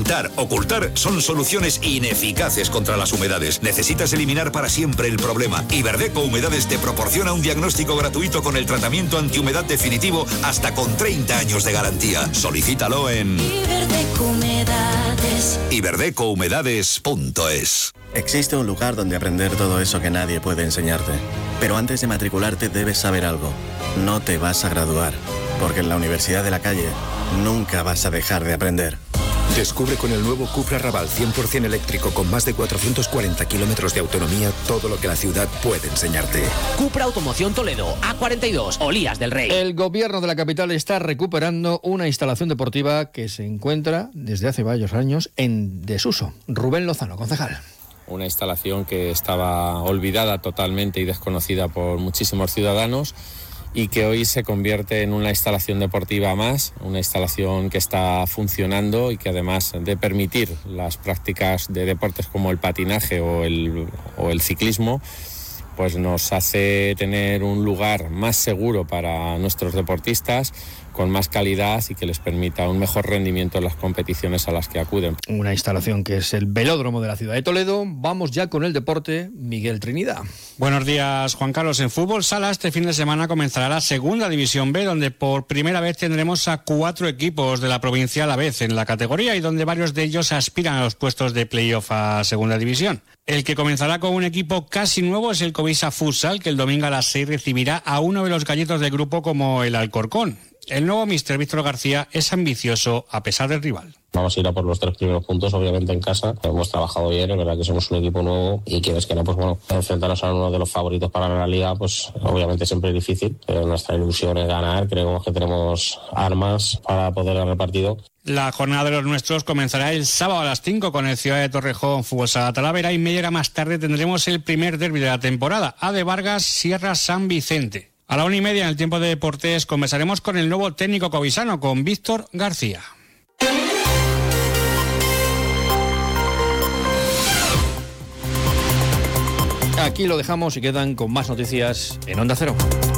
pintar, ocultar son soluciones ineficaces contra las humedades. Necesitas eliminar para siempre el problema. Iberdeco Humedades te proporciona un diagnóstico gratuito con el tratamiento antihumedad definitivo hasta con 30 años de garantía. Solicítalo en Iberdeco Humedades. iberdecohumedades.es. Existe un lugar donde aprender todo eso que nadie puede enseñarte. Pero antes de matricularte debes saber algo. No te vas a graduar, porque en la Universidad de la Calle nunca vas a dejar de aprender. Descubre con el nuevo Cupra Raval 100% eléctrico con más de 440 kilómetros de autonomía todo lo que la ciudad puede enseñarte. Cupra Automoción Toledo, A42, Olías del Rey. El gobierno de la capital está recuperando una instalación deportiva que se encuentra desde hace varios años en desuso. Rubén Lozano, concejal. Una instalación que estaba olvidada totalmente y desconocida por muchísimos ciudadanos y que hoy se convierte en una instalación deportiva más, una instalación que está funcionando y que además de permitir las prácticas de deportes como el patinaje o el ciclismo, pues nos hace tener un lugar más seguro para nuestros deportistas, con más calidad y que les permita un mejor rendimiento en las competiciones a las que acuden. Una instalación que es el velódromo de la ciudad de Toledo. Vamos ya con el deporte. Miguel Trinidad. Buenos días, Juan Carlos. En fútbol sala este fin de semana comenzará la segunda división B, donde por primera vez tendremos a 4 equipos de la provincia a la vez en la categoría y donde varios de ellos aspiran a los puestos de playoff a segunda división. El que comenzará con un equipo casi nuevo es el Covisa Futsal, que el domingo a las 6 recibirá a uno de los gallitos del grupo como el Alcorcón. El nuevo míster Víctor García es ambicioso a pesar del rival. Vamos a ir a por los 3 primeros puntos, obviamente en casa. Hemos trabajado bien, es verdad que somos un equipo nuevo y quieres que no, pues bueno, enfrentarnos a uno de los favoritos para la liga, pues obviamente siempre es difícil, pero nuestra ilusión es ganar, creemos que tenemos armas para poder ganar el partido. La jornada de los nuestros comenzará el sábado a las 5 con el Ciudad de Torrejón Fútbol Sala Talavera y media hora más tarde tendremos el primer derbi de la temporada, AD Vargas Sierra San Vicente. A la 1:30 en el tiempo de deportes conversaremos con el nuevo técnico covisano, con Víctor García. Aquí lo dejamos y quedan con más noticias en Onda Cero.